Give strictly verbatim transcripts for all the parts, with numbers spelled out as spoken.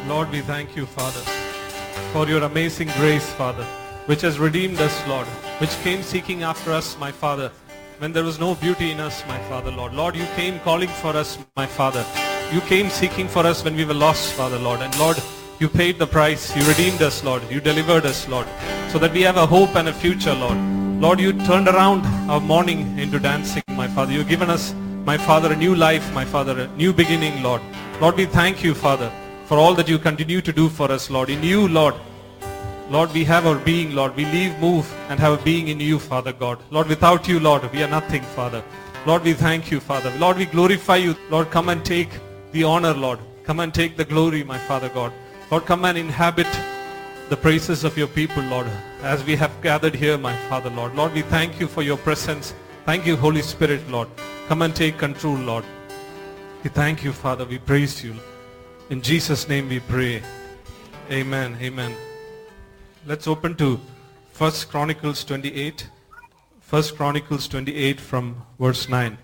Lord, we thank you, Father, for your amazing grace, Father, which has redeemed us, Lord, which came seeking after us, my Father, when there was no beauty in us, my Father, Lord. Lord, you came calling for us, my Father. You came seeking for us when we were lost, Father, Lord. And Lord, you paid the price. You redeemed us, Lord. You delivered us, Lord, so that we have a hope and a future, Lord. Lord, you turned around our mourning into dancing, my Father. You've given us, my Father, a new life, my Father, a new beginning, Lord. Lord, we thank you, Father, for all that you continue to do for us, Lord. In you, Lord, Lord, we have our being, Lord. We live, move, and have a being in you, Father God. Lord, without you, Lord, we are nothing, Father. Lord, we thank you, Father. Lord, we glorify you. Lord, come and take the honor, Lord. Come and take the glory, my Father God. Lord, come and inhabit the praises of your people, Lord, as we have gathered here, my Father, Lord. Lord, we thank you for your presence. Thank you, Holy Spirit, Lord. Come and take control, Lord. We thank you, Father. We praise you. In Jesus' name we pray. Amen. Amen. Let's open to First Chronicles twenty-eight. First Chronicles twenty-eight from verse nine.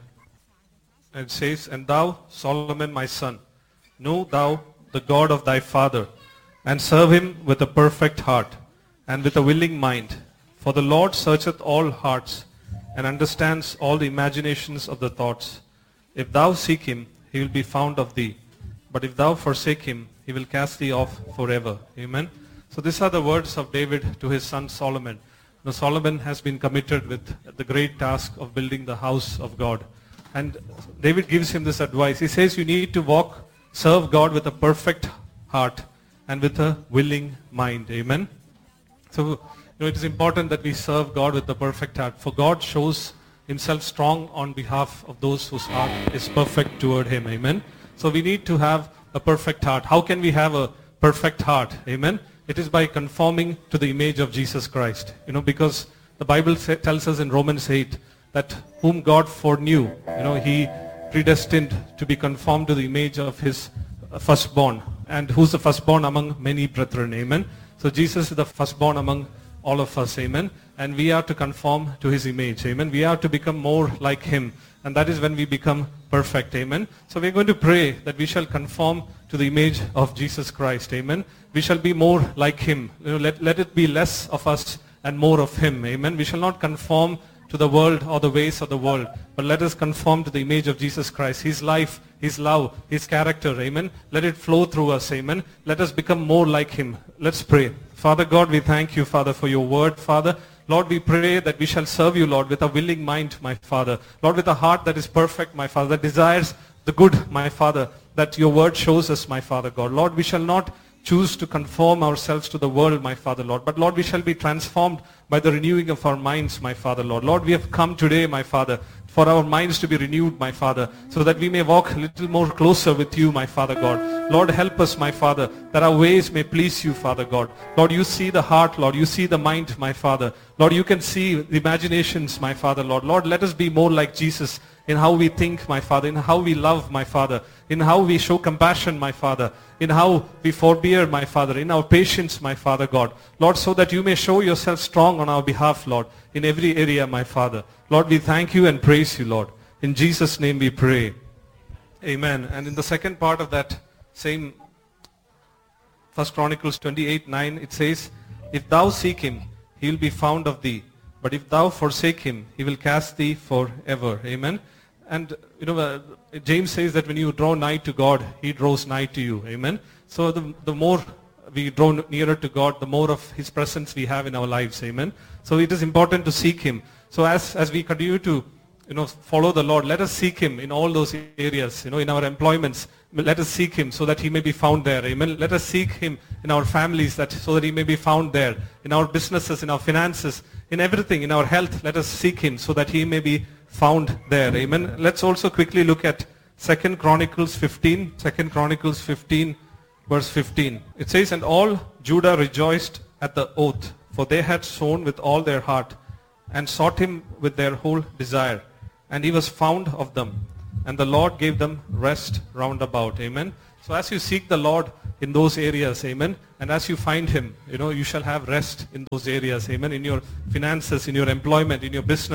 It says, And thou, Solomon, my son, know thou the God of thy father, and serve him with a perfect heart, and with a willing mind. For the Lord searcheth all hearts, and understands all the imaginations of the thoughts. If thou seek him, he will be found of thee. But if thou forsake him, he will cast thee off forever. Amen. So these are the words of David to his son Solomon. Now Solomon has been committed with the great task of building the house of God. And David gives him this advice. He says you need to walk, serve God with a perfect heart and with a willing mind. Amen. So you know, it is important that we serve God with a perfect heart. For God shows himself strong on behalf of those whose heart is perfect toward him. Amen. So we need to have a perfect heart. How can we have a perfect heart? Amen. It is by conforming to the image of Jesus Christ. You know, because the Bible say, tells us in Romans eight that whom God foreknew, you know, he predestined to be conformed to the image of his firstborn. And who's the firstborn among many brethren? Amen. So Jesus is the firstborn among all of us. Amen. And we are to conform to his image. Amen. We are to become more like him. And that is when we become perfect. Amen. So we're going to pray that we shall conform to the image of Jesus Christ. Amen. We shall be more like him. You know, let, let it be less of us and more of him. Amen. We shall not conform to the world or the ways of the world, but let us conform to the image of Jesus Christ. His life, his love, his character. Amen. Let it flow through us. Amen. Let us become more like him. Let's pray. Father God, we thank you, Father, for your word, Father. Lord, we pray that we shall serve you, Lord, with a willing mind, my Father. Lord, with a heart that is perfect, my Father, that desires the good, my Father, that your word shows us, my Father God. Lord, we shall not choose to conform ourselves to the world, my Father, Lord. But Lord, we shall be transformed by the renewing of our minds, my Father, Lord. Lord, we have come today, my Father, for our minds to be renewed, my Father, so that we may walk a little more closer with you, my Father God. Lord, help us, my Father, that our ways may please you, Father God. Lord, you see the heart, Lord. You see the mind, my Father. Lord, you can see the imaginations, my Father, Lord. Lord, let us be more like Jesus in how we think, my Father, in how we love, my Father, in how we show compassion, my Father, in how we forbear, my Father, in our patience, my Father God. Lord, so that you may show yourself strong on our behalf, Lord, in every area, my Father. Lord, we thank you and praise you, Lord. In Jesus' name we pray. Amen. And in the second part of that same First Chronicles twenty-eight nine, it says, If thou seek him, he will be found of thee. But if thou forsake him, he will cast thee forever. Amen. And, you know, uh, James says that when you draw nigh to God, he draws nigh to you. Amen. So the, the more we draw nearer to God, the more of his presence we have in our lives. Amen. So it is important to seek him. So as, as we continue to, you know, follow the Lord, let us seek him in all those areas. You know, in our employments, let us seek him so that he may be found there. Amen. Let us seek him in our families that so that he may be found there. In our businesses, in our finances, in everything, in our health, let us seek him so that he may be found there. Amen. Let's also quickly look at Second Chronicles fifteen. Second Chronicles fifteen, verse fifteen. It says, And all Judah rejoiced at the oath, for they had sown with all their heart, and sought him with their whole desire. And he was found of them, and the Lord gave them rest round about. Amen. So as you seek the Lord in those areas, amen, and as you find him, you know, you shall have rest in those areas, amen, in your finances, in your employment, in your business,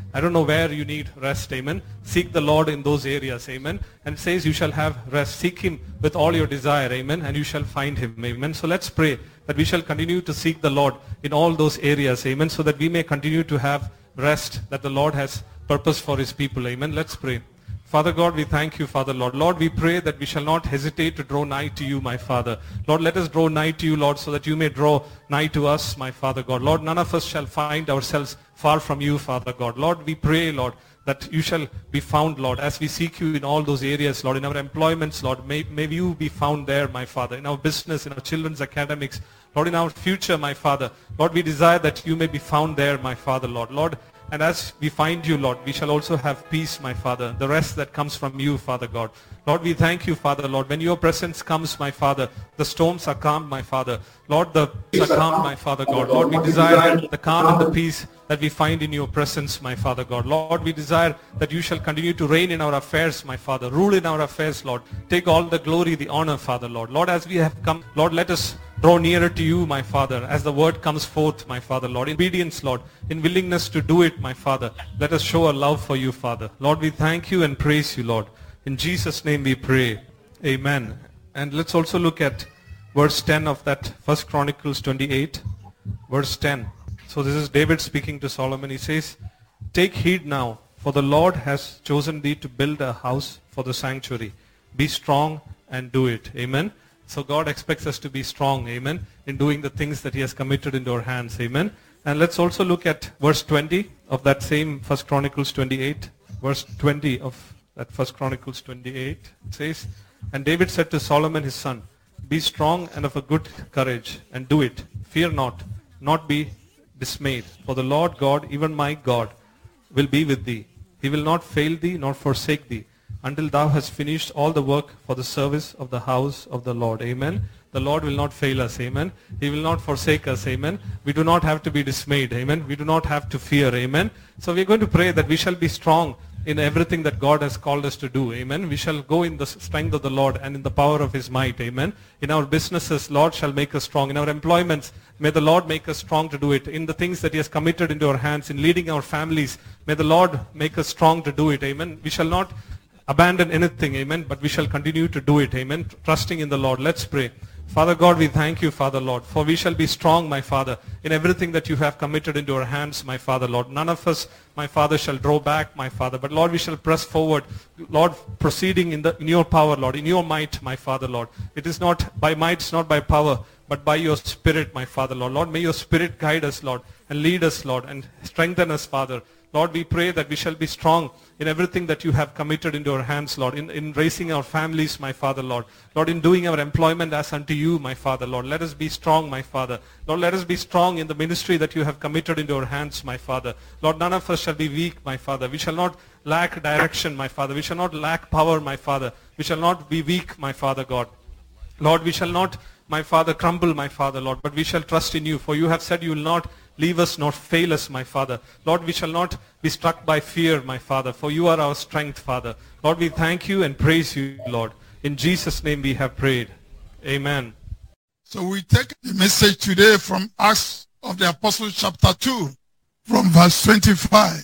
I don't know where you need rest, amen. Seek the Lord in those areas, amen. And it says you shall have rest. Seek him with all your desire, amen, and you shall find him, amen. So let's pray that we shall continue to seek the Lord in all those areas, amen, so that we may continue to have rest that the Lord has purpose for his people, amen. Let's pray. Father God, we thank you, Father Lord. Lord, we pray that we shall not hesitate to draw nigh to you, my Father. Lord, let us draw nigh to you, Lord, so that you may draw nigh to us, my Father God. Lord, none of us shall find ourselves far from you, Father God. Lord, we pray, Lord, that you shall be found, Lord, as we seek you in all those areas, Lord, in our employments, Lord. May, may you be found there, my Father, in our business, in our children's academics, Lord, in our future, my Father. Lord, we desire that you may be found there, my Father, Lord. Lord, and as we find you, Lord, we shall also have peace, my Father, the rest that comes from you, Father God. Lord, we thank you, Father, Lord. When your presence comes, my Father, the storms are calm, my Father. Lord, the peace are calm, my Father God. Lord, we desire the calm and the peace that we find in your presence, my Father God. Lord, we desire that you shall continue to reign in our affairs, my Father. Rule in our affairs, Lord. Take all the glory, the honor, Father, Lord. Lord, as we have come, Lord, let us draw nearer to you, my Father, as the word comes forth, my Father, Lord. In obedience, Lord, in willingness to do it, my Father. Let us show a love for you, Father. Lord, we thank you and praise you, Lord. In Jesus' name we pray. Amen. And let's also look at verse ten of that First Chronicles twenty-eight. Verse ten. So this is David speaking to Solomon. He says, take heed now, for the Lord has chosen thee to build a house for the sanctuary. Be strong and do it. Amen. So God expects us to be strong, amen, in doing the things that he has committed into our hands, amen. And let's also look at verse twenty of that same First Chronicles twenty-eight. Verse twenty of that First Chronicles twenty-eight. It says, and David said to Solomon his son, be strong and of a good courage, and do it. Fear not, not be dismayed. For the Lord God, even my God, will be with thee. He will not fail thee nor forsake thee, until thou hast finished all the work for the service of the house of the Lord. Amen. The Lord will not fail us. Amen. He will not forsake us. Amen. We do not have to be dismayed. Amen. We do not have to fear. Amen. So we are going to pray that we shall be strong in everything that God has called us to do. Amen. We shall go in the strength of the Lord and in the power of his might. Amen. In our businesses, Lord shall make us strong. In our employments, may the Lord make us strong to do it. In the things that he has committed into our hands, in leading our families, may the Lord make us strong to do it. Amen. We shall not abandon anything, amen, but we shall continue to do it, amen, trusting in the Lord. Let's pray. Father God, we thank you, Father Lord, for we shall be strong, my Father, in everything that you have committed into our hands, my Father Lord. None of us, my Father, shall draw back, my Father, but Lord, we shall press forward, Lord, proceeding in, the, in your power, Lord, in your might, my Father Lord. It is not by might, it's not by power, but by your Spirit, my Father Lord. Lord, may your Spirit guide us, Lord, and lead us, Lord, and strengthen us, Father. Lord, we pray that we shall be strong in everything that you have committed into our hands, Lord, in, in raising our families, my Father, Lord. Lord, in doing our employment as unto you, my Father, Lord. Let us be strong, my Father. Lord, let us be strong in the ministry that you have committed into our hands, my Father. Lord, none of us shall be weak, my Father. We shall not lack direction, my Father. We shall not lack power, my Father. We shall not be weak, my Father, God. Lord, we shall not, my Father, crumble, my Father, Lord, but we shall trust in you, for you have said you will not leave us nor fail us, my Father. Lord, we shall not be struck by fear, my Father, for you are our strength, Father. Lord, we thank you and praise you, Lord. In Jesus' name we have prayed. Amen. So we take the message today from Acts of the Apostles chapter two, from verse twenty-five.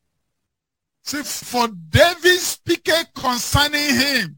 See, for David speaketh concerning him,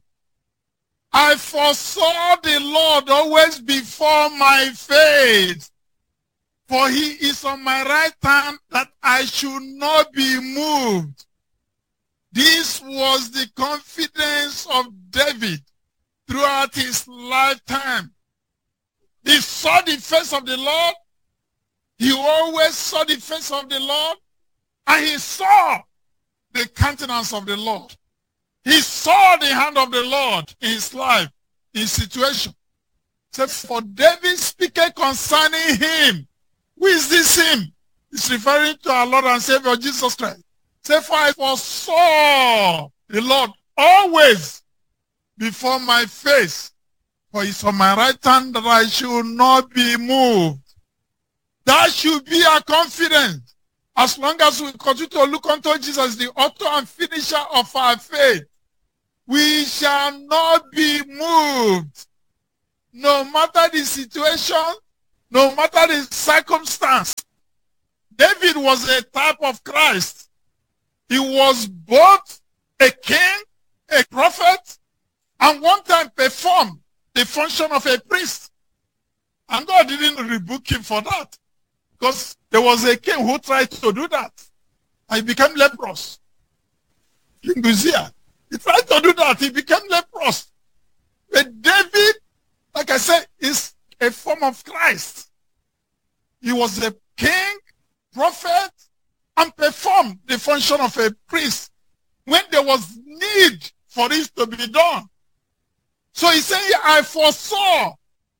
I foresaw the Lord always before my face. For he is on my right hand, that I should not be moved. This was the confidence of David throughout his lifetime. He saw the face of the Lord. He always saw the face of the Lord. And he saw the countenance of the Lord. He saw the hand of the Lord in his life, in his situation. So for David speaking concerning him, who is this him? It's referring to our Lord and Savior Jesus Christ. Say, for I foresaw the Lord always before my face, for it's on my right hand that I should not be moved. That should be our confidence. As long as we continue to look unto Jesus, the author and finisher of our faith, we shall not be moved. No matter the situation, no matter the circumstance. David was a type of Christ. He was both a king, a prophet, and one time performed the function of a priest. And God didn't rebuke him for that, because there was a king who tried to do that, and he became leprous. King Uzziah, he tried to do that, he became leprous. But David, like I said, is a form of Christ. He was a king, prophet, and performed the function of a priest when there was need for it to be done. So he said, I foresaw.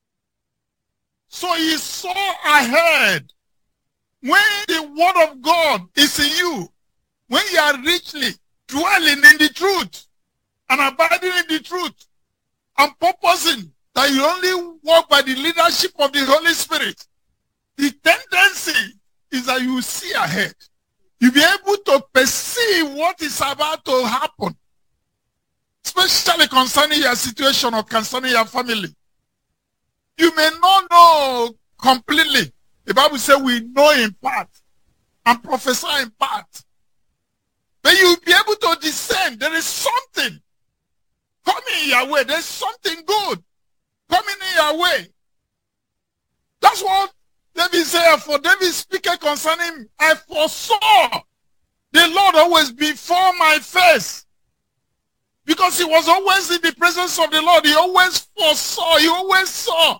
So he saw ahead. When the word of God is in you, when you are richly dwelling in the truth and abiding in the truth and purposing that you only walk by the leadership of the Holy Spirit, the tendency is that you see ahead. You'll be able to perceive what is about to happen, especially concerning your situation or concerning your family. You may not know completely. The Bible says we know in part and prophesy in part. But you'll be able to discern there is something coming your way. There's something good coming in your way. That's what David said. For David speaking concerning, I foresaw the Lord always before my face. Because he was always in the presence of the Lord. He always foresaw. He always saw.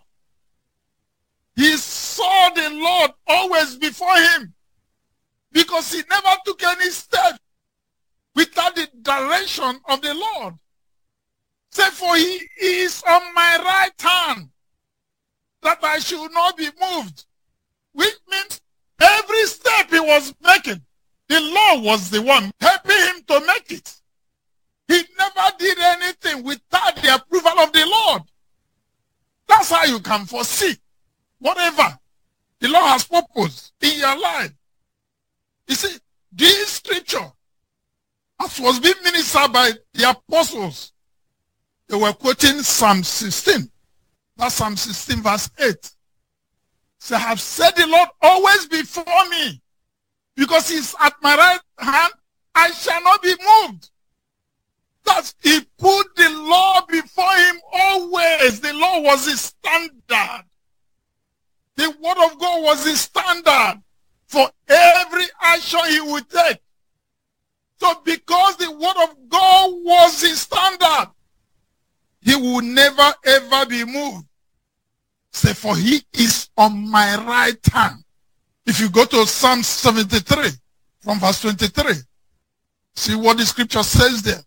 He saw the Lord always before him. Because he never took any step without the direction of the Lord. Say, for he is on my right hand, that I should not be moved. Which means every step he was making, the Lord was the one helping him to make it. He never did anything without the approval of the Lord. That's how you can foresee whatever the Lord has purposed in your life. You see, this scripture, as was being ministered by the apostles, they were quoting Psalm sixteen. That's Psalm sixteen verse eight. So I have set the Lord always before me, because he's at my right hand, I shall not be moved. That he put the law before him always. The law was his standard. The word of God was his standard for every action he would take. So because the word of God was his standard, he would never ever be moved. Say, for he is on my right hand. If you go to Psalm seventy-three from verse twenty-three, see what the scripture says there.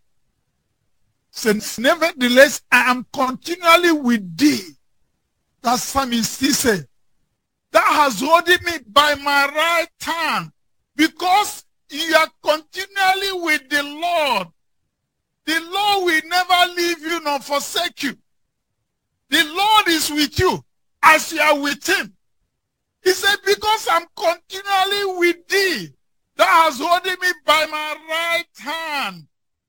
Says, nevertheless, I am continually with thee. That psalmist, he said, thou hast holding me by my right hand, because you are continually with the Lord. The Lord will never leave you nor forsake you. The Lord is with you as you are with him. He said, because I'm continually with thee, thou hast holding me by my right hand.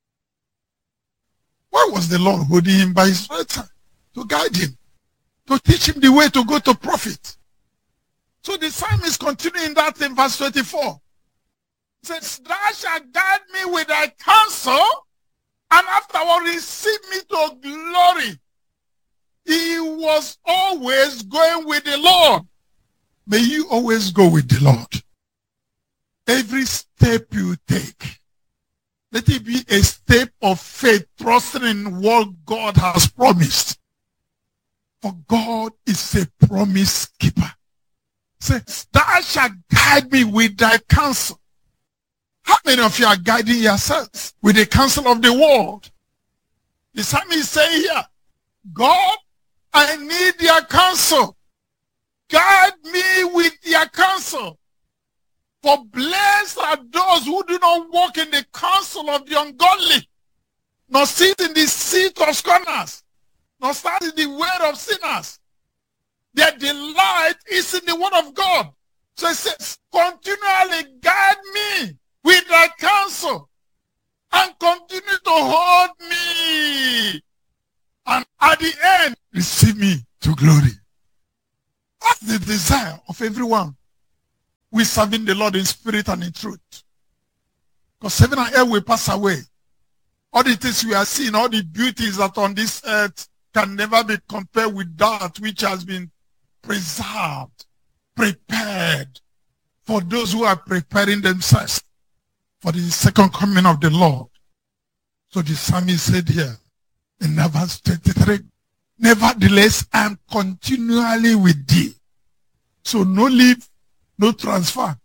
Why was the Lord holding him by his right hand? To guide him, to teach him the way to go to profit. So the psalmist continuing that in verse twenty-four. He says, thou shalt guide me with thy counsel, and afterward receive me to glory. He was always going with the Lord. May you always go with the Lord. Every step you take, let it be a step of faith, trusting in what God has promised. For God is a promise keeper. Say, thou shalt guide me with thy counsel. How many of you are guiding yourselves with the counsel of the world? The psalmist is saying here, God, I need your counsel. Guide me with your counsel. For blessed are those who do not walk in the counsel of the ungodly, nor sit in the seat of scorners, nor stand in the way of sinners. Their delight is in the word of God. So it says, continually guide me with thy counsel, and continue to hold me. And at the end, receive me to glory. That's the desire of everyone. We're serving the Lord in spirit and in truth. Because heaven and earth will pass away. All the things we are seeing, all the beauties that on this earth can never be compared with that which has been preserved, prepared for those who are preparing themselves for the second coming of the Lord. So the psalmist said here in verse twenty-three, nevertheless, I am continually with thee. So no leave, no transfer.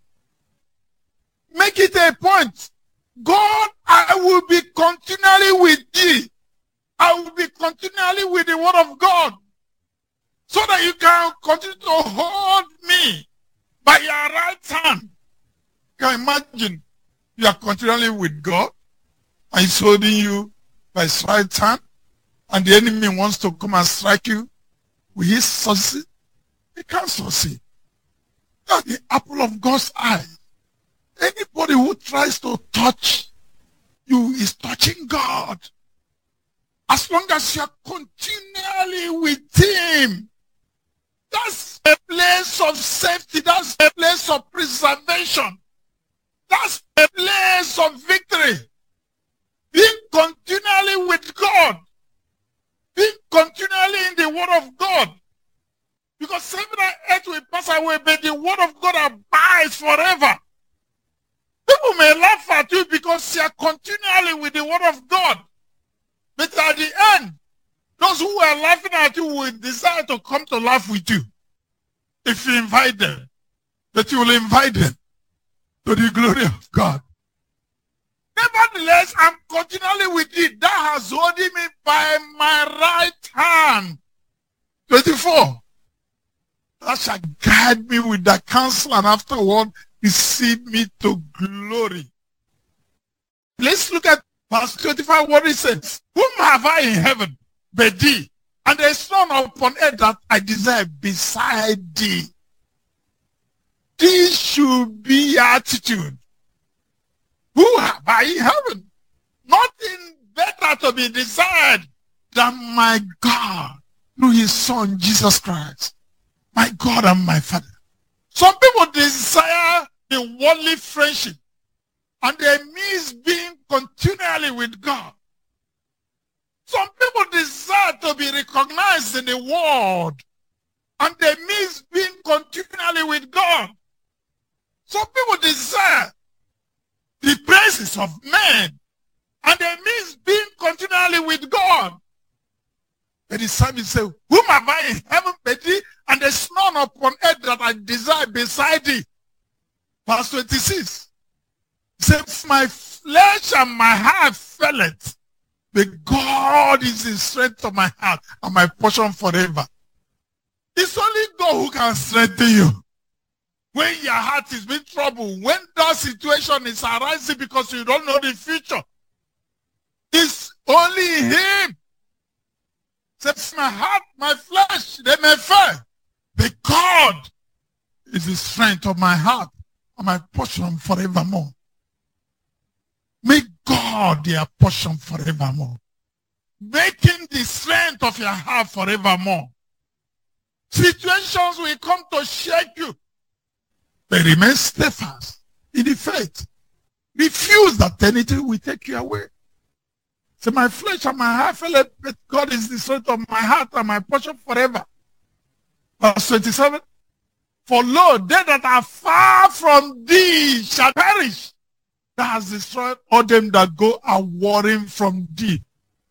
Make it a point. God, I will be continually with thee. I will be continually with the word of God. So that you can continue to hold me by your right hand. Can you imagine? You are continually with God, and he's holding you by his right hand, and the enemy wants to come and strike you. Will he succeed? He can't succeed. You are the apple of God's eye. Anybody who tries to touch you is touching God. As long as you are continually with him, that's a place of safety. That's a place of preservation. That's a place of victory. Being continually with God. Being continually in the word of God. Because heaven and earth will pass away, but the word of God abides forever. People may laugh at you because you are continually with the word of God. But at the end, those who are laughing at you will desire to come to laugh with you. If you invite them, that you will invite them to the glory of God. Nevertheless, I'm continually with thee. Thou hast holding me by my right hand. twenty-four. Thou shalt guide me with thy counsel, and afterward receive me to glory. Let's look at verse twenty-five, what it says. Whom have I in heaven but thee? And there is none upon earth that I desire beside thee. This should be your attitude. Who have I in heaven? Nothing better to be desired than my God through his Son, Jesus Christ. My God and my Father. Some people desire the worldly friendship, and they miss being continually with God. Some people desire to be recognized in the world, and they miss being continually with God. Some people desire the praises of men, and they miss being continually with God. But the psalmist says, whom have I in heaven but thee? And there's none upon earth that I desire beside thee. Verse twenty-six. He says, my flesh and my heart faileth, but God is the strength of my heart and my portion forever. It's only God who can strengthen you. When your heart is in trouble, when that situation is arising because you don't know the future, it's only him. Says my heart, my flesh, they may fail, but God is the strength of my heart and my portion forevermore. Make God their portion forevermore. Make him the strength of your heart forevermore. Situations will come to shake you, but remain steadfast in the faith. Refuse that anything will take you away. Say, my flesh and my heart fail, but God is the strength of my heart and my portion forever. Verse twenty-seven. For lo, they that are far from thee shall perish. Thou hast destroyed all them that go a warring from thee.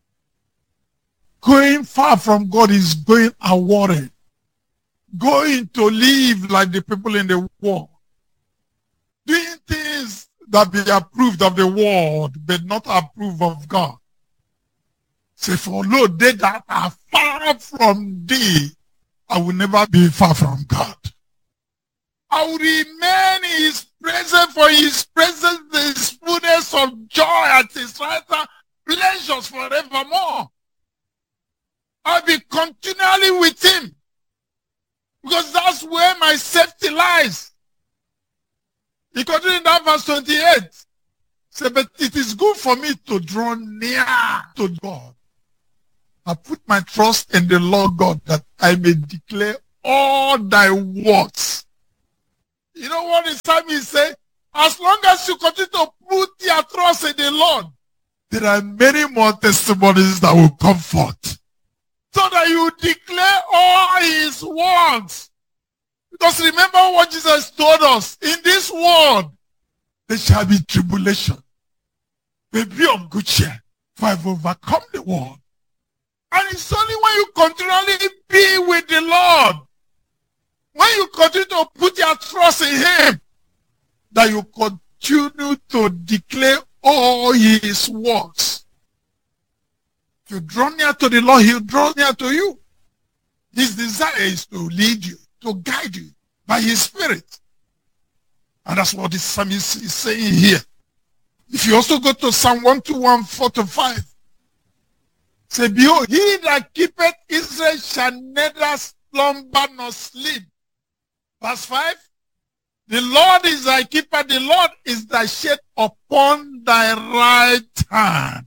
Going far from God is going a warring. Going to live like the people in the world. Doing things that be approved of the world, but not approved of God. Say, for lo, they that are far from thee, I will never be far from God. I will remain in his presence, for his presence is fullness of joy at his right hand, pleasures forevermore. I'll be continually with him, because that's where my safety lies. He continued in that verse twenty-eight. Say, but it is good for me to draw near to God. I put my trust in the Lord God, that I may declare all thy works. You know what the psalmist say? As long as you continue to put your trust in the Lord, there are many more testimonies that will come forth. So that you declare all his words. Because remember what Jesus told us. In this world, there shall be tribulation. But be of good cheer, for I have overcome the world. And it's only when you continually be with the Lord, when you continue to put your trust in him, that you continue to declare all his words. If you draw near to the Lord, he'll draw near to you. His desire is to lead you, to guide you by his Spirit. And that's what the psalmist is saying here. If you also go to Psalm one twenty-one, four to five, say, behold, he that keepeth Israel shall neither slumber nor sleep. Verse five, the Lord is thy keeper, the Lord is thy shade upon thy right hand.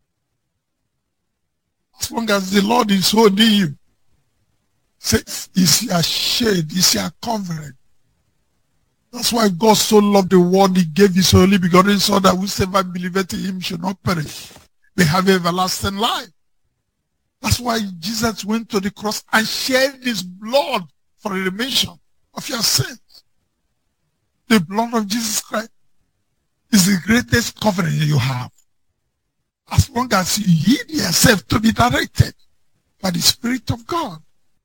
As long as the Lord is holding you, say, is your shade, is your covering. That's why God so loved the world, he gave his only begotten Son, that whosoever believeth in him should not perish, but have everlasting life. That's why Jesus went to the cross and shed his blood for the remission of your sins. The blood of Jesus Christ is the greatest covering you have. As long as you yield yourself to be directed by the Spirit of God.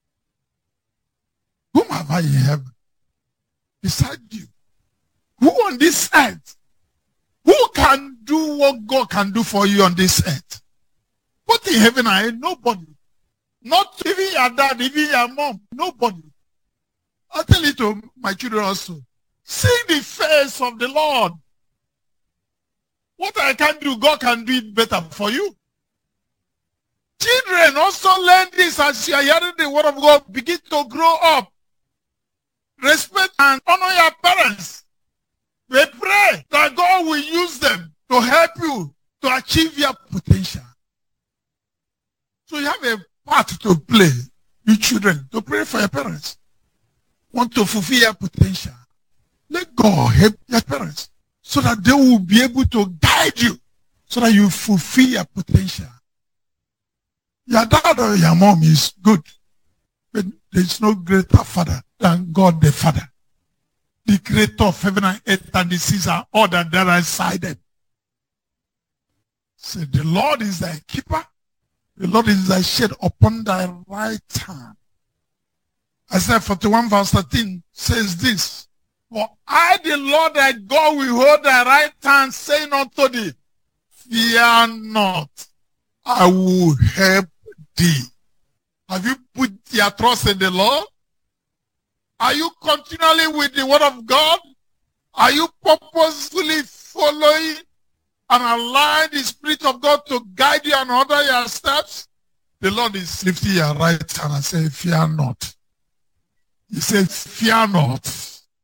Whom have I in heaven beside you? Who on this earth? Who can do what God can do for you on this earth? Both in heaven and earth, nobody. Not even your dad, even your mom, nobody. I tell it to my children also. See the face of the Lord. What I can do, God can do it better for you. Children also learn this as you are hearing the word of God. Begin to grow up. Respect and honor your parents. We pray that God will use them to help you to achieve your potential. So you have a part to play, you children, to pray for your parents. Want to fulfill your potential. Let God help your parents so that they will be able to guide you so that you fulfill your potential. Your dad or your mom is good, but there is no greater father than God the Father. The creator of heaven and earth and the seas are all that there are inside them. So the Lord is thy keeper. The Lord is thy shade upon thy right hand. Isaiah forty-one verse thirteen says this. For I, the Lord thy God, will hold thy right hand, saying unto thee, fear not, I will help thee. Have you put your trust in the Lord? Are you continually with the word of God? Are you purposefully following and allowing the Spirit of God to guide you and order your steps? The Lord is lifting your right hand and saying, fear not. He says, fear not.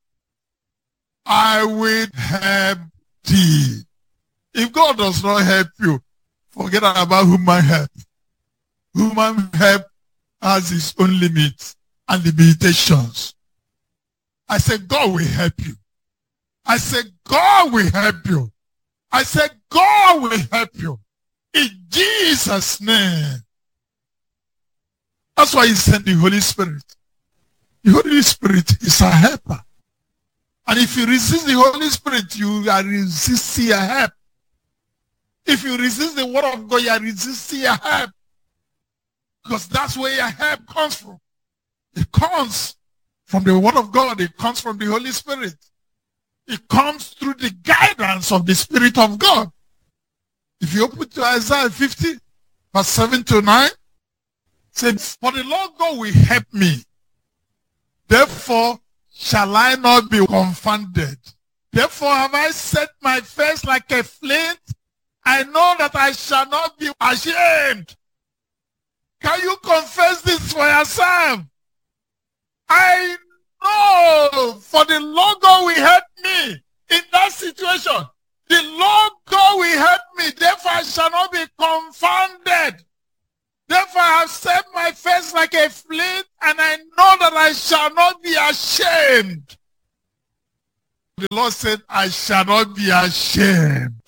I will help thee. If God does not help you, forget about human help. Human help has its own limits and limitations. I said, God will help you. I said, God will help you. I said, God will help you. In Jesus' name. That's why he sent the Holy Spirit. The Holy Spirit is a helper. And if you resist the Holy Spirit, you are resisting your help. If you resist the word of God, you are resisting your help. Because that's where your help comes from. It comes from the word of God. It comes from the Holy Spirit. It comes through the guidance of the Spirit of God. If you open to Isaiah fifty, verse seven to nine, it says, for the Lord God will help me. Therefore shall I not be confounded. Therefore have I set my face like a flint. I know that I shall not be ashamed. Can you confess this for yourself? I know, for the Lord God will help me in that situation. The Lord God will help me, therefore I shall not be confounded. Therefore I have set my face like a flint, and I know that I shall not be ashamed. The Lord said, I shall not be ashamed.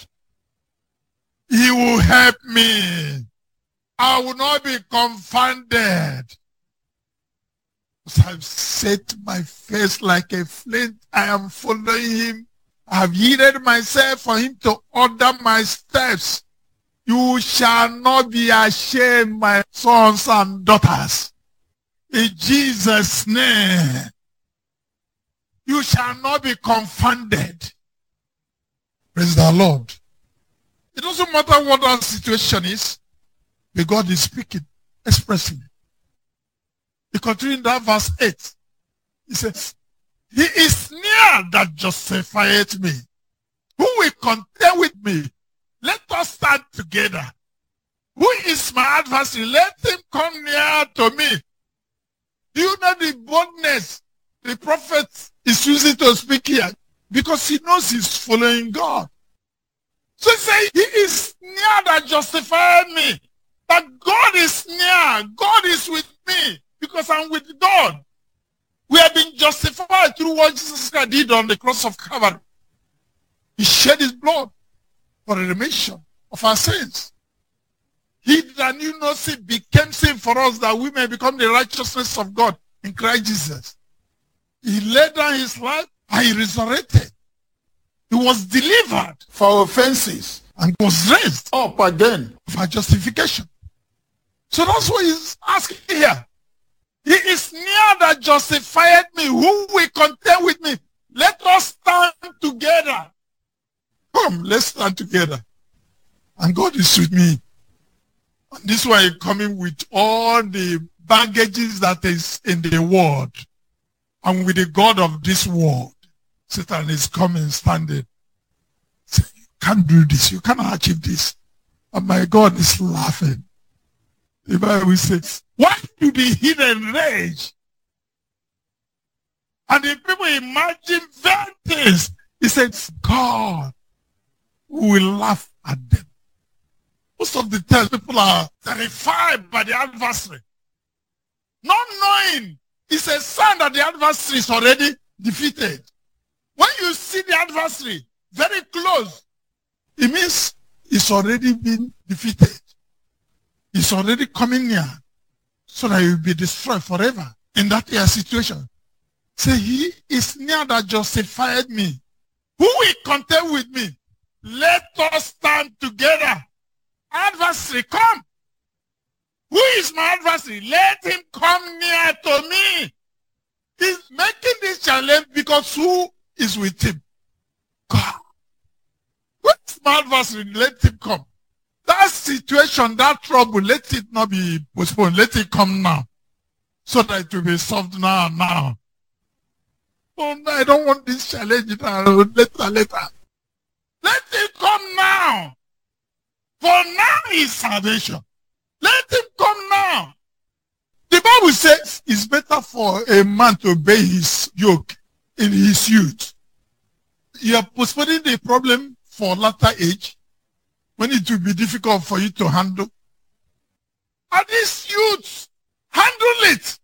He will help me. I will not be confounded. Because I've set my face like a flint. I am following him. I have yielded myself for him to order my steps. You shall not be ashamed, my sons and daughters. In Jesus' name. You shall not be confounded. Praise the Lord. It doesn't matter what our situation is, but God is speaking, expressing it. He continued in that verse eight. He says, he is near that justifieth me. Who will contend with me? Let us stand together. Who is my adversary? Let him come near to me. Do you know the boldness the prophet is using to speak here? Because he knows he's following God. So he says, he is near that justified me. That God is near. God is with me because I'm with God. We have been justified through what Jesus Christ did on the cross of Calvary. He shed his blood for the remission of our sins. He that knew no sin became sin for us that we may become the righteousness of God in Christ Jesus. He laid down his life and he resurrected. He was delivered for our offenses and was raised up again for justification. So that's what he's asking here. He is near that justified me. Who will contend with me? Let us stand together. Come, let's stand together. And God is with me. And this is why I'm coming with all the baggages that is in the world. And with the God of this world. Satan is coming, standing. Say, you can't do this. You cannot achieve this. And my God is laughing. The Bible says, why do the heathen rage? And the people imagine vain things. He says, God will laugh at them. Most of the time, people are terrified by the adversary. Not knowing it's a sign that the adversary is already defeated. When you see the adversary very close, it means it's already been defeated. It's already coming near so that he will be destroyed forever in that year situation. Say, he is near that justified me. Who will contend with me? Let us stand together. Adversary, come. Who is my adversary? Let him come near to me. He's making this challenge because who is with him? God. Who is my adversary? Let him come. That situation, that trouble, let it not be postponed. Let it come now. So that it will be solved now and now. Oh no, I don't want this challenge now. Later, later. Let it come now. For now is salvation. Let him come now. The Bible says it's better for a man to obey his yoke in his youth. You are postponing the problem for latter age when it will be difficult for you to handle. And these youths, handle it.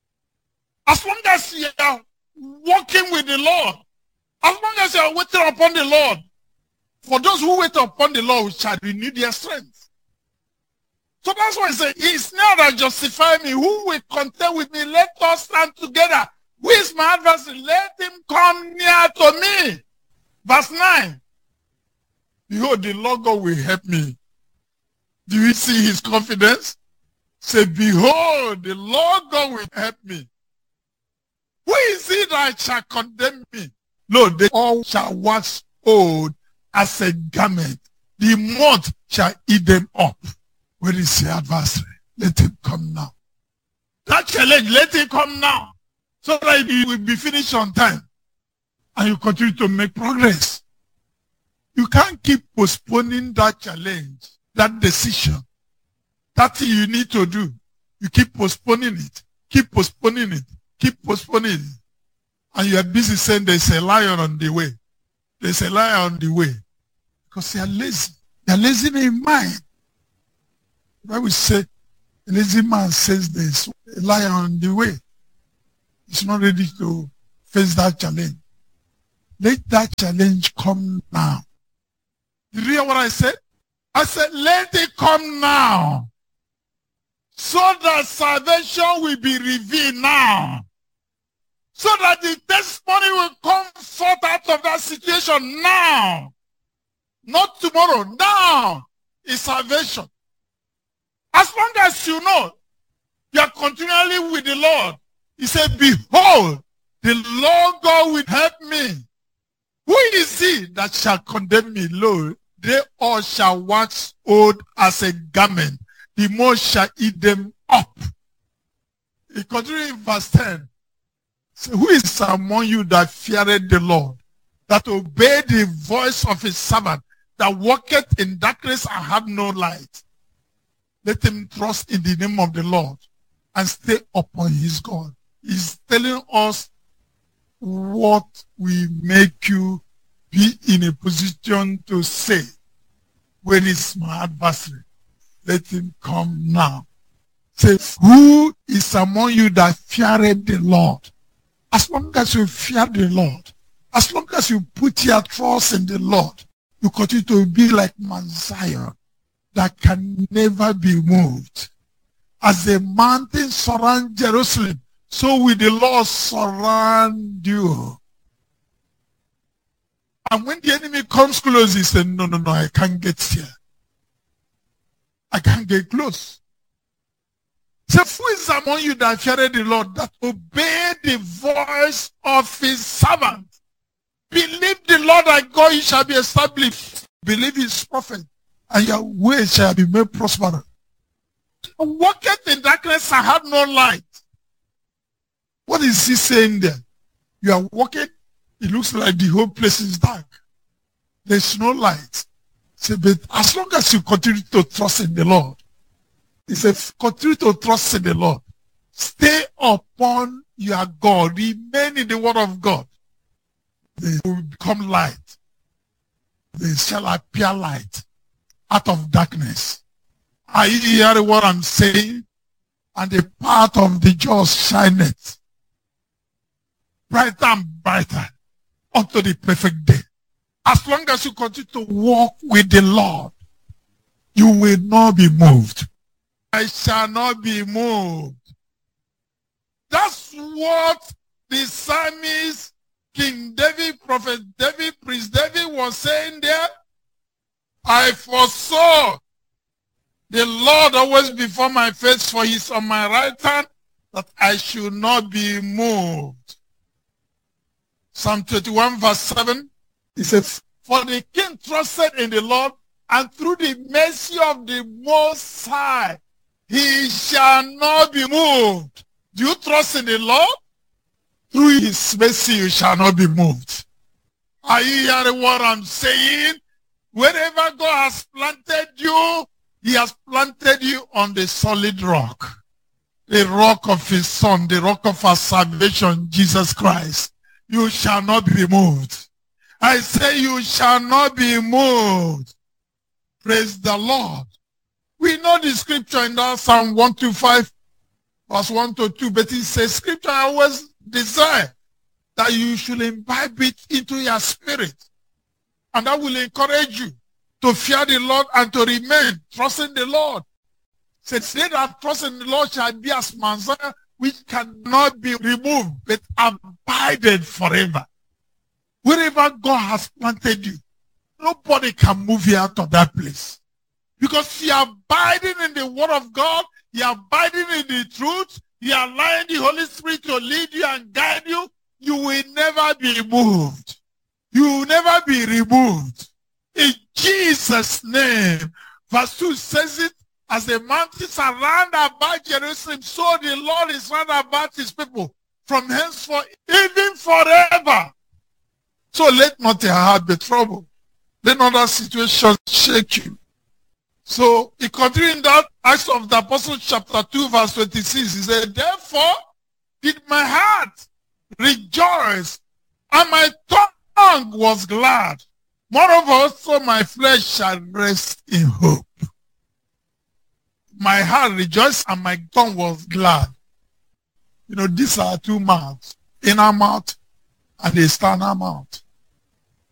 As long as you are walking with the Lord, as long as you are waiting upon the Lord, for those who wait upon the Lord shall renew their strength. So that's why I say, he is now that justify me. Who will contend with me? Let us stand together. Who is my adversary? Let him come near to me. Verse nine. Behold, the Lord God will help me. Do you see his confidence? Say, behold, the Lord God will help me. Who is he that shall condemn me? Lo, they all shall wax old as a garment. The moth shall eat them up. Where is the adversary? Let him come now. That challenge, let him come now. So that it will be finished on time. And you continue to make progress. You can't keep postponing that challenge, that decision, that thing you need to do. You keep postponing it, keep postponing it, keep postponing it. And you are busy saying there's a lion on the way. There's a lion on the way. Because they are lazy. They are lazy in mind. The Bible says, a lazy man says there's a lion on the way. He's not ready to face that challenge. Let that challenge come now. Did you hear what I said? I said, let it come now. So that salvation will be revealed now. So that the testimony will come forth out of that situation now. Not tomorrow. Now is salvation. As long as you know you are continually with the Lord, he said, behold, the Lord God will help me. Who is he that shall condemn me? Lo, they all shall wax old as a garment. The moth shall eat them up. He continues in verse ten. So who is among you that feareth the Lord, that obey the voice of his servant, that walketh in darkness and have no light? Let him trust in the name of the Lord and stay upon his God. He's telling us what will make you be in a position to say, where is my adversary? Let him come now. Say, who is among you that feareth the Lord? As long as you fear the Lord, as long as you put your trust in the Lord, you continue to be like Mount Zion that can never be moved. As the mountains surround Jerusalem, so will the Lord surround you. And when the enemy comes close, he says, no, no, no, I can't get here. I can't get close. So who is among you that feareth the Lord, that obey the voice of his servant? Believe the Lord thy God, he shall be established. Believe his prophet, and your way shall be made prosperous. Walketh in darkness and have no light. What is he saying there? You are walking, it looks like the whole place is dark. There's no light. So, but as long as you continue to trust in the Lord, he said, continue to trust in the Lord. Stay upon your God. Remain in the word of God. They will become light. They shall appear light out of darkness. Are you hearing what I'm saying? And the path of the just shineth brighter and brighter unto the perfect day. As long as you continue to walk with the Lord, you will not be moved. I shall not be moved. That's what the psalmist, King David, Prophet David, Priest David was saying there. I foresaw the Lord always before my face, for he is on my right hand, that I should not be moved. Psalm twenty-one verse seven, he says, for the king trusted in the Lord, and through the mercy of the Most High, he shall not be moved. Do you trust in the Lord? Through his mercy you shall not be moved. Are you hearing what I'm saying? Wherever God has planted you, he has planted you on the solid rock. The rock of his son, the rock of our salvation, Jesus Christ. You shall not be moved. I say you shall not be moved. Praise the Lord. We know the scripture in that Psalm one twenty-five, verse one to two, but it says, scripture always desire that you should imbibe it into your spirit. And that will encourage you to fear the Lord and to remain trusting the Lord. Says, they that trust in the Lord shall be as Mount Zion, which cannot be removed, but abided forever. Wherever God has planted you, nobody can move you out of that place. Because you are abiding in the word of God, you are abiding in the truth, you are allowing the Holy Spirit to lead you and guide you, you will never be moved. You will never be removed. In Jesus' name. Verse two says it, as the mountains are round about Jerusalem, so the Lord is round about his people, from henceforth, even forever. So let not your heart be troubled. Let not that situation shake you. So he continued in that Acts of the Apostles chapter two verse twenty-six. He said, therefore did my heart rejoice, and my tongue was glad. Moreover also my flesh shall rest in hope. My heart rejoiced and my tongue was glad. You know, these are two mouths, inner mouth and the external mouth.